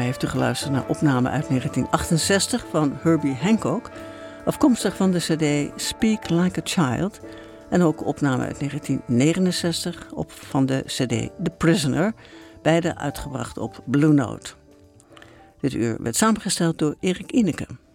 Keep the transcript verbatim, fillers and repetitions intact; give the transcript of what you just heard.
heeft u geluisterd naar opname uit negentien achtenzestig van Herbie Hancock, afkomstig van de cd Speak Like a Child, en ook opname uit negentien negenenzestig op van de cd The Prisoner, beide uitgebracht op Blue Note. Dit uur werd samengesteld door Erik Ineke.